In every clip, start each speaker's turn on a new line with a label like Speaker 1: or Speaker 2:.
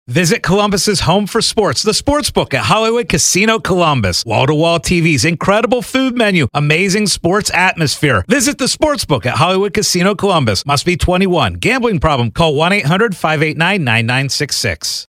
Speaker 1: Visit Columbus's home for sports, the Sportsbook at Hollywood Casino Columbus. Wall-to-wall TVs, incredible food menu, amazing sports atmosphere. Visit the Sportsbook at Hollywood Casino Columbus. Must be 21. Gambling problem? Call 1-800-589-9966.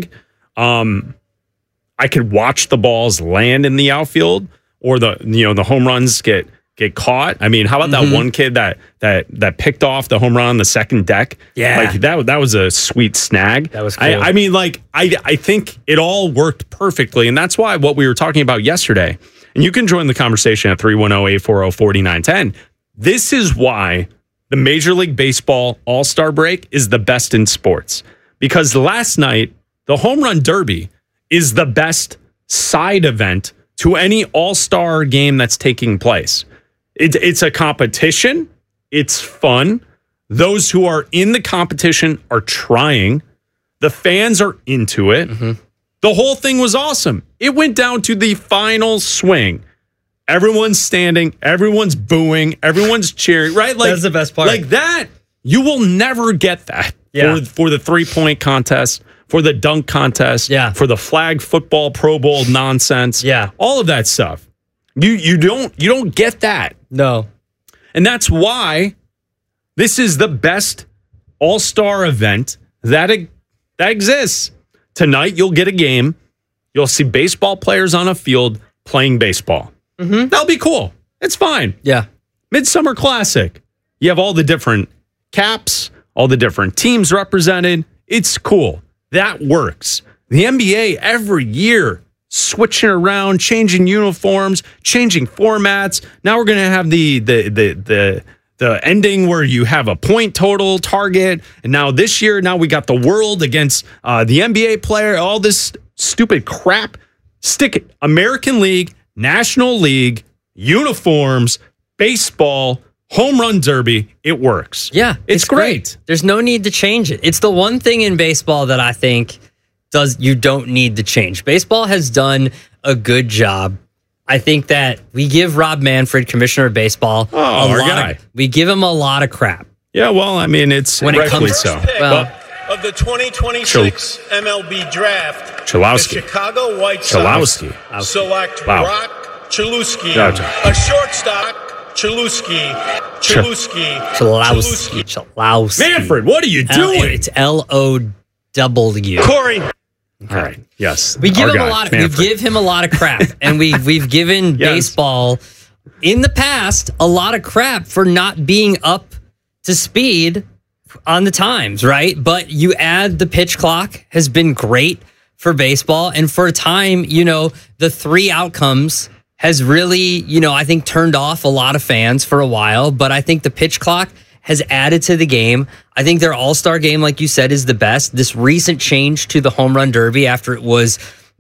Speaker 2: I could watch the balls land in the outfield, or the home runs get caught. I mean, how about that one kid that picked off the home run on the second deck?
Speaker 3: Yeah.
Speaker 2: Like that was a sweet snag.
Speaker 3: That was cool.
Speaker 2: I mean, like, I think it all worked perfectly. And that's why what we were talking about yesterday, and you can join the conversation at 310-840-4910. This is why the Major League Baseball All-Star break is the best in sports. Because last night, the Home Run Derby is the best side event to any All-Star game that's taking place. It's a competition. It's fun. Those who are in the competition are trying. The fans are into it. The whole thing was awesome. It went down to the final swing. Everyone's standing. Everyone's booing. Everyone's cheering. Right? Like,
Speaker 3: that's the best part.
Speaker 2: Like that, you will never get that for the three-point contest, for the dunk contest, for the flag football Pro Bowl nonsense. All of that stuff. You don't get that.
Speaker 3: No.
Speaker 2: And that's why this is the best all-star event that exists. Tonight, you'll get a game. You'll see baseball players on a field playing baseball. That'll be cool. It's fine.
Speaker 3: Yeah.
Speaker 2: Midsummer Classic. You have all the different caps, all the different teams represented. It's cool. That works. The NBA every year switching around, changing uniforms, changing formats. Now we're going to have the ending where you have a point total target. And now this year, we got the world against the NBA player, all this stupid crap. Stick it. American League, National League, uniforms, baseball, Home Run Derby. It works.
Speaker 3: Yeah.
Speaker 2: It's great.
Speaker 3: There's no need to change it. It's the one thing in baseball that I think you don't need to change. Baseball has done a good job. I think that we give Rob Manfred, commissioner of baseball, we give him a lot of crap.
Speaker 2: Yeah, well, I mean, it's rightfully so.
Speaker 4: Well, of the 2026 MLB draft, the Chicago White Sox select Brock Chalowski, a shortstop. Chalowski.
Speaker 2: Manfred, what are you doing?
Speaker 3: It's L-O-W.
Speaker 4: Corey.
Speaker 2: All right. Yes.
Speaker 3: We give him a lot of crap, and we've given baseball in the past a lot of crap for not being up to speed on the times, right? But you add the pitch clock has been great for baseball, and for a time, the three outcomes has really, I think turned off a lot of fans for a while, but I think the pitch clock has added to the game. I think their all-star game, like you said, is the best. This recent change to the Home Run Derby after it was,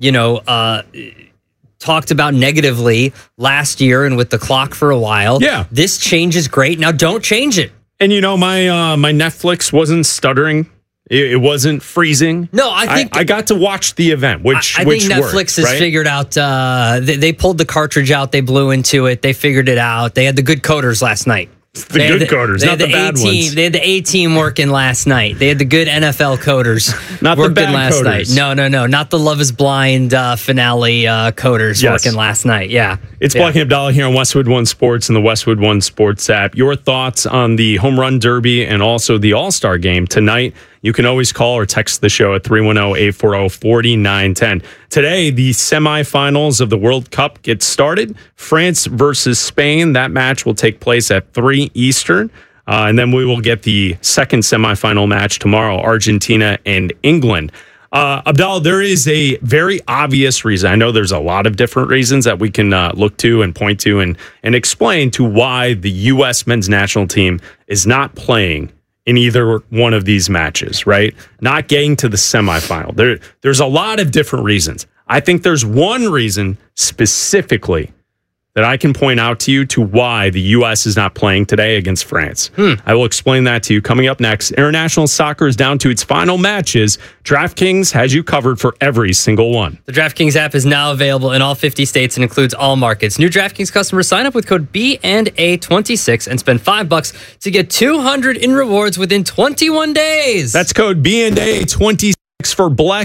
Speaker 3: talked about negatively last year and with the clock for a while.
Speaker 2: Yeah.
Speaker 3: This change is great. Now don't change it.
Speaker 2: And my Netflix wasn't stuttering. It wasn't freezing.
Speaker 3: No, I
Speaker 2: got to watch the event, which
Speaker 3: I think Netflix has figured out. They pulled the cartridge out. They blew into it. They figured it out. They had the good coders last night.
Speaker 2: The good coders, not the bad ones.
Speaker 3: They had the A-team working last night. They had the good NFL coders
Speaker 2: not
Speaker 3: working
Speaker 2: the bad
Speaker 3: last
Speaker 2: coders.
Speaker 3: night. No. Not the Love is Blind finale coders working last night. Yeah.
Speaker 2: It's Blackie Abdallah here on Westwood One Sports and the Westwood One Sports app. Your thoughts on the Home Run Derby and also the All-Star game tonight. You can always call or text the show at 310-840-4910. Today, the semifinals of the World Cup get started. France versus Spain. That match will take place at 3 Eastern. And then we will get the second semifinal match tomorrow, Argentina and England. Abdallah, there is a very obvious reason. I know there's a lot of different reasons that we can look to and point to and explain to why the U.S. men's national team is not playing in either one of these matches, right? Not getting to the semifinal. There's a lot of different reasons. I think there's one reason specifically that I can point out to you to why the U.S. is not playing today against France. I will explain that to you coming up next. International soccer is down to its final matches. DraftKings has you covered for every single one.
Speaker 3: The DraftKings app is now available in all 50 states and includes all markets. New DraftKings customers sign up with code B&A26 and spend $5 to get $200 in rewards within 21 days.
Speaker 2: That's code B&A26 for Black